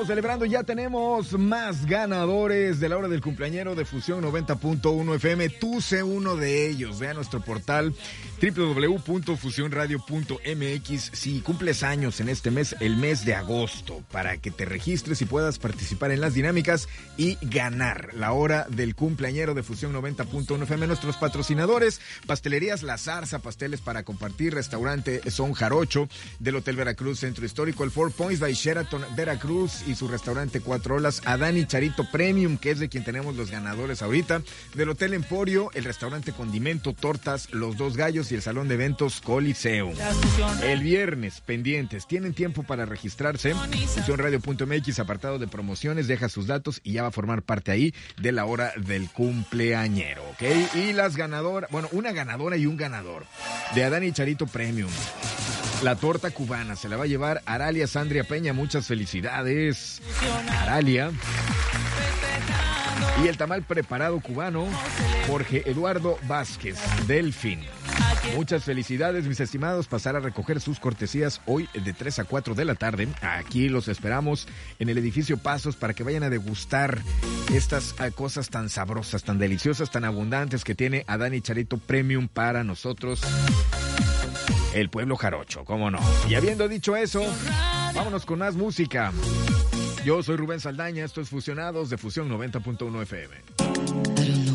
Estamos celebrando, ya tenemos más ganadores de la hora del cumpleañero de Fusión 90.1 FM. Tú sé uno de ellos. Ve a nuestro portal www.fusionradio.mx si cumples años en este mes, el mes de agosto, para que te registres y puedas participar en las dinámicas y ganar la hora del cumpleañero de Fusión 90.1 FM. Nuestros patrocinadores: Pastelerías La Zarza, pasteles para compartir; Restaurante Son Jarocho del Hotel Veracruz Centro Histórico; el Four Points by Sheraton Veracruz y su restaurante Cuatro Olas; Adani Charito Premium, que es de quien tenemos los ganadores ahorita; del Hotel Emporio, el restaurante Condimento, Tortas Los Dos Gallos y el salón de eventos Coliseo. El viernes, pendientes, tienen tiempo para registrarse. Fusionradio.mx, apartado de promociones, deja sus datos y ya va a formar parte ahí de la hora del cumpleañero, ¿ok? Y las ganadoras, bueno, una ganadora y un ganador de Adani Charito Premium. La torta cubana se la va a llevar Aralia Sandria Peña. Muchas felicidades, Aralia. Y el tamal preparado cubano, Jorge Eduardo Vázquez Delfín. Muchas felicidades, mis estimados. Pasar a recoger sus cortesías hoy de 3 a 4 de la tarde. Aquí los esperamos en el edificio Pasos para que vayan a degustar estas cosas tan sabrosas, tan deliciosas, tan abundantes que tiene Adani Charito Premium para nosotros, el pueblo jarocho, cómo no. Y habiendo dicho eso, vámonos con más música. Yo soy Rubén Saldaña, esto es Fusionados de Fusión 90.1 FM.